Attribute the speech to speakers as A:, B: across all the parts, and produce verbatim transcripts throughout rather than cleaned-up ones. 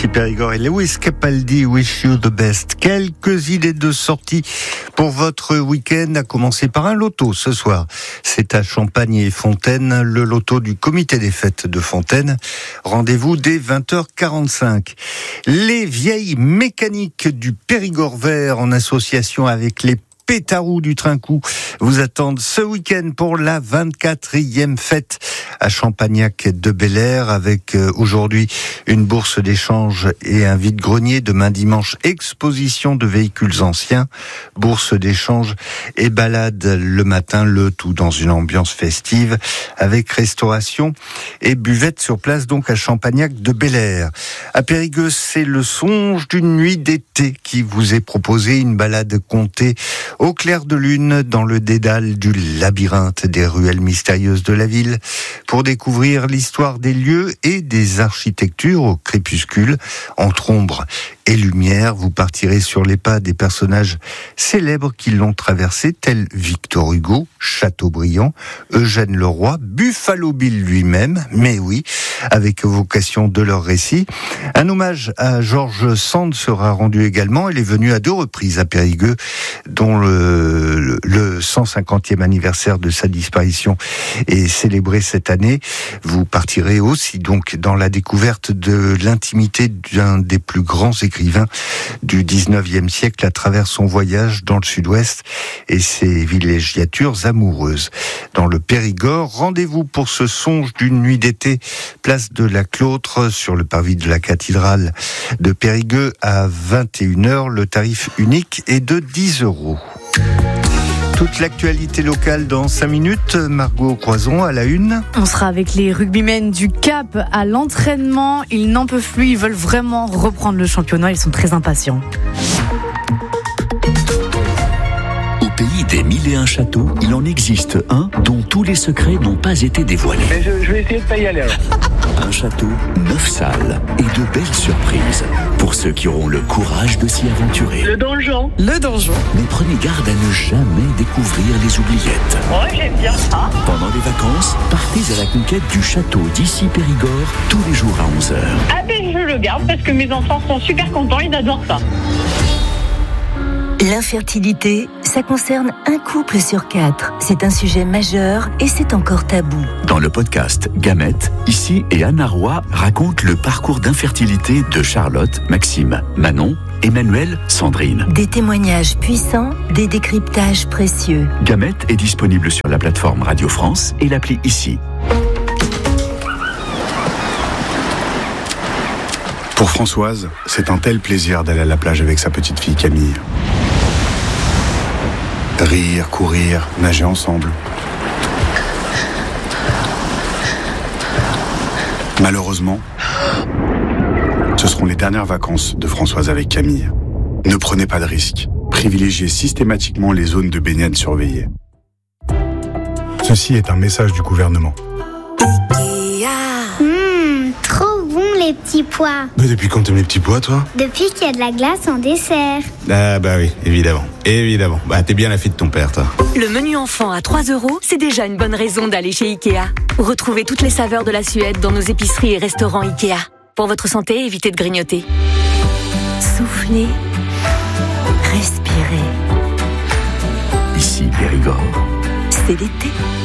A: D'ici Périgord et Lewis Capaldi, Wish You the Best. Quelques idées de sortie pour votre week-end, à commencer par un loto ce soir. C'est à Champagne et Fontaine, le loto du comité des fêtes de Fontaine. Rendez-vous dès vingt heures quarante-cinq. Les vieilles mécaniques du Périgord vert en association avec les Pétarous du Trinquou vous attendent ce week-end pour la vingt-quatrième fête à Champagnac de Bel-Air, avec euh, aujourd'hui une bourse d'échange et un vide-grenier. Demain dimanche, exposition de véhicules anciens, bourse d'échange et balade le matin, le tout dans une ambiance festive avec restauration et buvette sur place, donc à Champagnac de Bel-Air. À Périgueux, c'est le songe d'une nuit d'été qui vous est proposé, une balade comptée au clair de lune dans le dédale du labyrinthe des ruelles mystérieuses de la ville pour découvrir l'histoire des lieux et des architectures au crépuscule. Entre ombre et lumière, vous partirez sur les pas des personnages célèbres qui l'ont traversé, tels Victor Hugo, Chateaubriand, Eugène Leroy, Buffalo Bill lui-même, mais oui, avec vocation de leur récit. Un hommage à George Sand sera rendu également. Il est venu à deux reprises à Périgueux, dont le, le cent cinquantième anniversaire de sa disparition est célébré cette année. Vous partirez aussi donc dans la découverte de l'intimité d'un des plus grands écrivains du dix-neuvième siècle à travers son voyage dans le sud-ouest et ses villégiatures amoureuses. Dans le Périgord, rendez-vous pour ce songe d'une nuit d'été, place de la Clotre, sur le parvis de la cathédrale de Périgueux à vingt et une heures. Le tarif unique est de dix euros. Toute l'actualité locale dans cinq minutes. Margot Croison à la une.
B: On sera avec les rugbymen du Cap à l'entraînement. Ils n'en peuvent plus, ils veulent vraiment reprendre le championnat. Ils sont très impatients.
C: Au pays des mille et un châteaux, il en existe un dont tous les secrets n'ont pas été dévoilés.
D: Mais je, je vais essayer de pas y aller alors.
C: Un château, neuf salles et de belles surprises pour ceux qui auront le courage de s'y aventurer.
D: Le donjon.
B: Le donjon.
C: Mais prenez garde à ne jamais découvrir les oubliettes.
D: Ouais, j'aime bien ça.
C: Pendant les vacances, partez à la conquête du château d'Issy Périgord tous les jours à onze heures.
D: Ah ben je le garde parce que mes enfants sont super contents, ils adorent ça.
E: L'infertilité, ça concerne un couple sur quatre. C'est un sujet majeur et c'est encore tabou.
C: Dans le podcast Gamètes, Issy et Anna Roy racontent le parcours d'infertilité de Charlotte, Maxime, Manon, Emmanuel, Sandrine.
E: Des témoignages puissants, des décryptages précieux.
C: Gamètes est disponible sur la plateforme Radio France et l'appli Issy.
F: Pour Françoise, c'est un tel plaisir d'aller à la plage avec sa petite fille Camille. Rire, courir, nager ensemble. Malheureusement, ce seront les dernières vacances de Françoise avec Camille. Ne prenez pas de risques. Privilégiez systématiquement les zones de baignade surveillées. Ceci est un message du gouvernement.
G: Mmh, trop bon les petits pois.
F: Mais depuis quand t'aimes les petits pois, toi?
G: Depuis qu'il y a de la glace en dessert.
F: Ah bah oui, évidemment. Évidemment. Bah t'es bien la fille de ton père, toi.
H: Le menu enfant à trois euros, c'est déjà une bonne raison d'aller chez Ikea. Retrouvez toutes les saveurs de la Suède dans nos épiceries et restaurants Ikea. Pour votre santé, évitez de grignoter.
E: Soufflez, respirez.
C: Ici Périgord.
E: C'est l'été.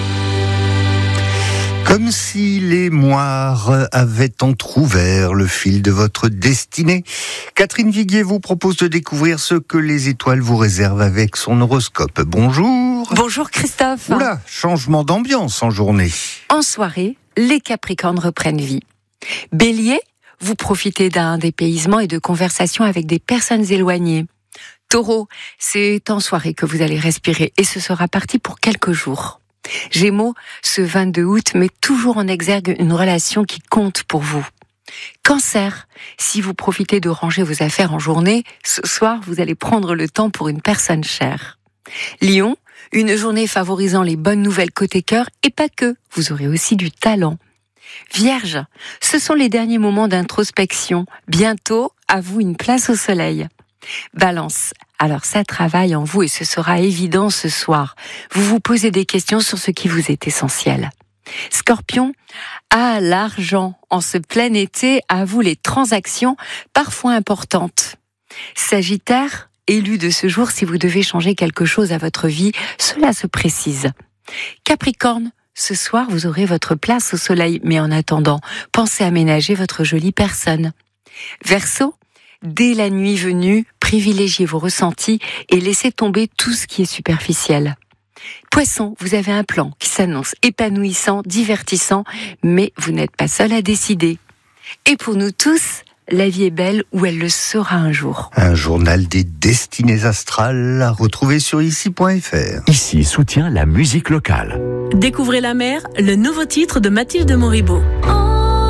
A: Comme si les moires avaient entrouvert le fil de votre destinée, Catherine Viguier vous propose de découvrir ce que les étoiles vous réservent avec son horoscope. Bonjour.
I: Bonjour Christophe.
A: Oula, changement d'ambiance en journée.
I: En soirée, les Capricornes reprennent vie. Bélier, vous profitez d'un dépaysement et de conversations avec des personnes éloignées. Taureau, c'est en soirée que vous allez respirer et ce sera parti pour quelques jours. Gémeaux, ce vingt-deux août met toujours en exergue une relation qui compte pour vous. Cancer, si vous profitez de ranger vos affaires en journée, ce soir vous allez prendre le temps pour une personne chère. Lion, une journée favorisant les bonnes nouvelles côté cœur et pas que, vous aurez aussi du talent. Vierge, ce sont les derniers moments d'introspection. Bientôt, à vous une place au soleil. Balance, alors ça travaille en vous et ce sera évident ce soir. Vous vous posez des questions sur ce qui vous est essentiel. Scorpion, ah l'argent, en ce plein été, à vous les transactions parfois importantes. Sagittaire, élu de ce jour, si vous devez changer quelque chose à votre vie, cela se précise. Capricorne, ce soir vous aurez votre place au soleil, mais en attendant, pensez à ménager votre jolie personne. Verseau, dès la nuit venue, privilégiez vos ressentis et laissez tomber tout ce qui est superficiel. Poisson, vous avez un plan qui s'annonce épanouissant, divertissant, mais vous n'êtes pas seul à décider. Et pour nous tous, la vie est belle ou elle le sera un jour.
A: Un journal des destinées astrales à retrouver sur ici point f r.
C: Ici soutient la musique locale.
J: Découvrez la mer, le nouveau titre de Mathilde Moribeau.